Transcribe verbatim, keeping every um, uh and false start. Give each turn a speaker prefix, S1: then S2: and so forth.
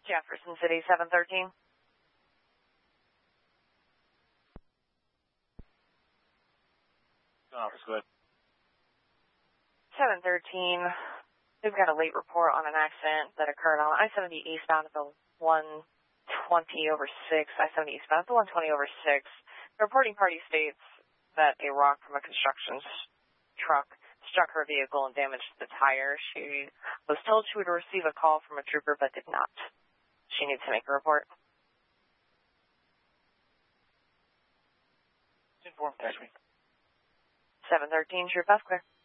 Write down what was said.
S1: Jefferson City, seven thirteen.
S2: Office, go ahead.
S1: seven thirteen. We've got a late report on an accident that occurred on I seventy eastbound at the one twenty over six. I seventy eastbound at the one twenty over six. The reporting party states that a rock from a construction truck struck her vehicle and damaged the tire. She was told she would receive a call from a trooper but did not. She needs to make a report.
S2: Inform, catch me.
S1: seven thirteen, Troop F, clear.